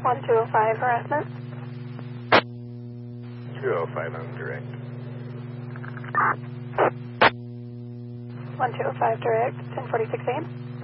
1205 harassment. 205 on direct. 1205 direct, 1046 AM.